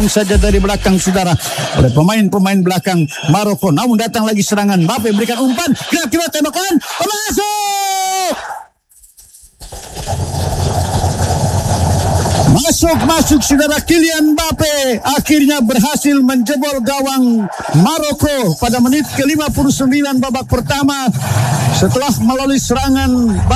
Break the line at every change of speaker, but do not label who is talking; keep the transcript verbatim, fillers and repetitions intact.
diserang saja dari belakang saudara oleh pemain-pemain belakang Maroko. Namun datang lagi serangan. Mbappe berikan umpan, kira-kira tembakan, masuk! Masuk-masuk saudara, Kylian Mbappe akhirnya berhasil menjebol gawang Maroko pada menit ke lima puluh sembilan babak pertama setelah melalui serangan